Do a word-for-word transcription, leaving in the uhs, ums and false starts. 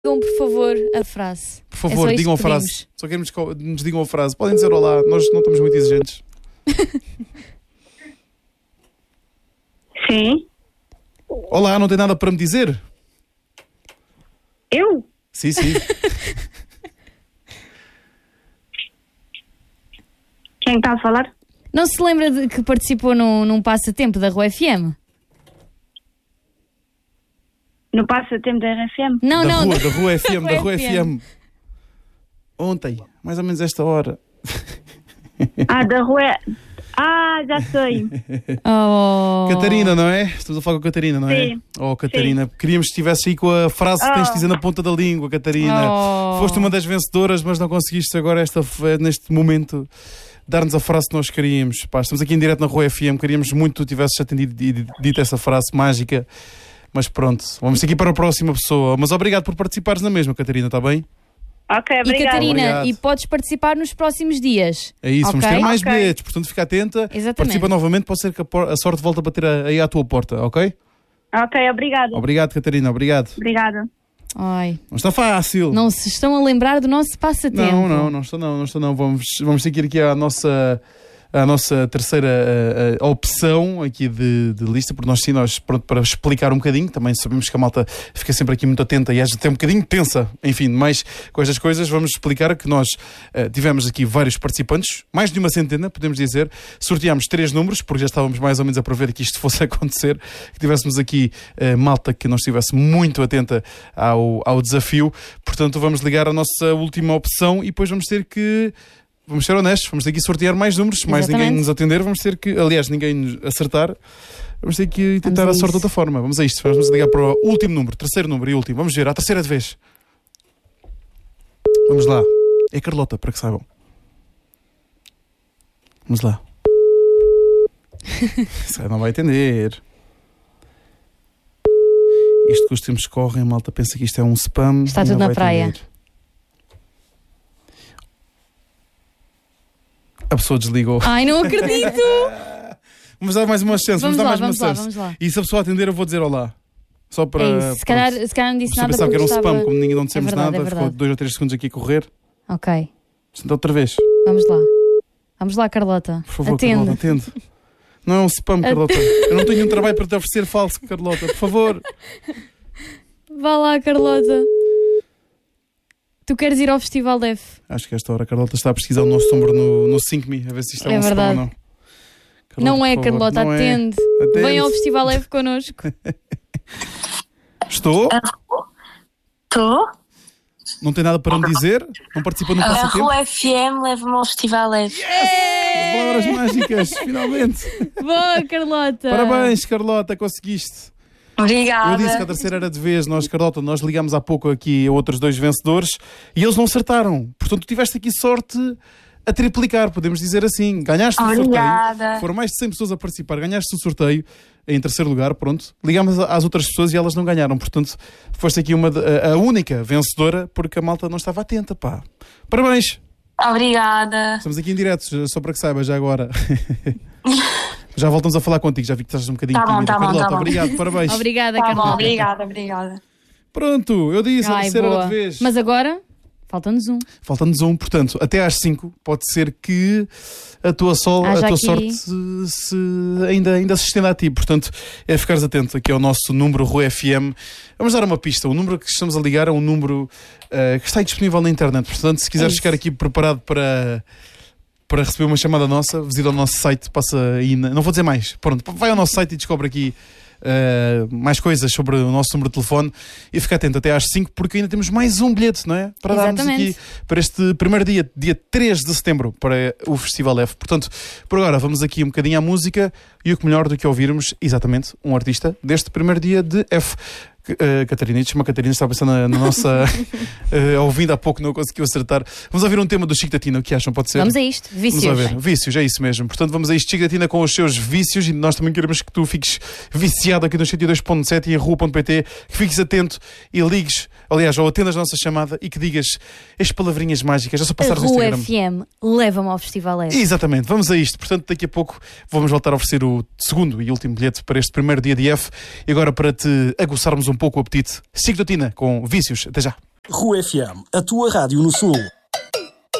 Digam, por favor, a frase. Por favor, é digam a frase. Pedimos. Só queremos que nos digam a frase. Podem dizer olá, nós não estamos muito exigentes. Sim. Olá, não tem nada para me dizer? Eu? Sim, sim. Quem está a falar? Não se lembra de que participou num, num passatempo da Rua F M? No passatempo da R F M? Não, da não. rua, da rua F M, da rua F M. F M. Ontem, mais ou menos esta hora. Ah, da rua... Ah, já sei. Oh. Catarina, não é? Estamos a falar com a Catarina, não é? Sim. Oh, Catarina, queríamos que estivesse aí com a frase que tens de dizer na ponta da língua, Catarina. Oh. Foste uma das vencedoras, mas não conseguiste agora, esta, neste momento, dar-nos a frase que nós queríamos. Pá, estamos aqui em direto na Rua F M, queríamos muito que tu tivesses atendido e dito essa frase mágica. Mas pronto, vamos seguir para a próxima pessoa. Mas obrigado por participares na mesma, Catarina, está bem? Ok, E obrigada. Catarina, Obrigado. e podes participar nos próximos dias. É isso, vamos Ok? ter mais Ok. bilhetes, portanto fica atenta. Exatamente. Participa novamente, pode ser que a, por- a sorte volte a bater a- aí à tua porta, ok? Ok, obrigada. Obrigado, Catarina, obrigado. Obrigada. Ai, Não está fácil. não se estão a lembrar do nosso passatempo. Não, não, não estou não, não estou não. Vamos, vamos seguir aqui à nossa, à nossa terceira uh, uh, opção aqui de, de lista, porque nós sim, nós pronto para explicar um bocadinho, também sabemos que a malta fica sempre aqui muito atenta e às vezes até um bocadinho tensa, enfim, mais com estas coisas, vamos explicar que nós uh, tivemos aqui vários participantes, mais de uma centena, podemos dizer, sorteámos três números, porque já estávamos mais ou menos a prever que isto fosse acontecer, que tivéssemos aqui uh, malta que não estivesse muito atenta ao, ao desafio, portanto vamos ligar a nossa última opção e depois vamos ter que Vamos ser honestos, vamos ter que sortear mais números, mais Exatamente. ninguém nos atender, vamos ter que, aliás, ninguém nos acertar, vamos ter que tentar Vamos a a sorte de isso. outra forma. Vamos a isto, vamos ligar para o último número, terceiro número e último. Vamos ver, à terceira de vez. Vamos lá. É Carlota, para que saibam. Vamos lá. Isso aí não vai atender. Isto que os tempos correm, a malta pensa que isto é um spam. Está e tudo não na vai praia. atender. A pessoa desligou. Ai, não acredito! Vamos dar mais uma chance, vamos, Vamos dar lá, mais vamos uma lá, chance. vamos lá. E se a pessoa atender, eu vou dizer olá. Só para. É isso. Se calhar, se calhar não disse Só nada pensava que era um porque spam, estava... como ninguém não dissemos É verdade, nada, é ficou verdade. dois ou três segundos aqui a correr. Ok, Então, outra vez, vamos lá. Vamos lá, Carlota. por favor, Atende. Carlota, atende. Não é um spam, Carlota. Eu não tenho nenhum trabalho para te oferecer falso, Carlota. Por favor. Vá lá, Carlota. Tu queres ir ao Festival F? Acho que a esta hora a Carlota está a pesquisar o nosso número no, no cinco me, a ver se isto é, É um verdade. spam ou não. Carlota, Não é, por favor, Carlota, não é. atende. Atende. Vem ao Festival F connosco. Estou? Estou. Não tem nada para me dizer? Não participa no A passatempo? Rua F M leva-me ao Festival F. Palavras mágicas, finalmente. Boa, Carlota. Parabéns, Carlota, conseguiste. Obrigada. Eu disse que a terceira era de vez. Nós, Carlota, nós ligámos há pouco aqui a outros dois vencedores e eles não acertaram. Portanto, tu tiveste aqui sorte a triplicar, podemos dizer assim. Ganhaste o sorteio. Obrigada. Foram mais de cem pessoas a participar. Ganhaste o sorteio em terceiro lugar, pronto. Ligámos às outras pessoas e elas não ganharam. Portanto, foste aqui uma de- a, a única vencedora porque a malta não estava atenta, pá. Parabéns. Obrigada. Estamos aqui em direto, só para que saiba já agora. Já voltamos a falar contigo, já vi que estás um bocadinho Tá bom, tímida. tá bom, Carlota, tá bom. obrigado, parabéns. Obrigada, Tá bom, Carlota. obrigada, obrigada. Pronto, eu disse, a Ai, terceira era boa. de vez. Mas agora, falta-nos um. Falta-nos um, portanto, até às cinco pode ser que a tua, sol, a Haja tua aqui- sorte se, se ainda, ainda se estenda a ti. Portanto, é ficares atento aqui ao nosso número Rua F M. Vamos dar uma pista. O número que estamos a ligar é um número uh, que está disponível na internet. Portanto, se quiseres É isso. ficar aqui preparado para, para receber uma chamada nossa, visita o nosso site, passa aí. Na, não vou dizer mais. Pronto, vai ao nosso site e descobre aqui Uh, mais coisas sobre o nosso número de telefone e fica atento até às cinco porque ainda temos mais um bilhete, não é? Para darmos Exatamente. aqui para este primeiro dia, dia três de setembro, para o Festival F. Portanto, por agora vamos aqui um bocadinho à música e o que melhor do que ouvirmos exatamente um artista deste primeiro dia de F. Uh, Catarina, chama Catarina, estava pensando na, na nossa uh, ouvindo há pouco, não conseguiu acertar. Vamos ouvir um tema do Chico da Tina, o que acham? Pode ser? Vamos a isto. Vícios. Vamos a ver, vícios, é isso mesmo. Portanto, vamos a isto, Chico da Tina com os seus vícios e nós também queremos que tu fiques viciado aqui no cento e dois ponto sete e em rua ponto pt, que fiques atento e ligues, aliás, ou atendas a nossa chamada e que digas as palavrinhas mágicas, já só A passar no Rua Instagram. F M leva-me ao Festival F. Exatamente, vamos a isto. Portanto, daqui a pouco vamos voltar a oferecer o segundo e último bilhete para este primeiro dia de F. E agora, para te aguçarmos um pouco o apetite, Chico da Tina com vícios. Até já. Rua F M, a tua rádio no Sul.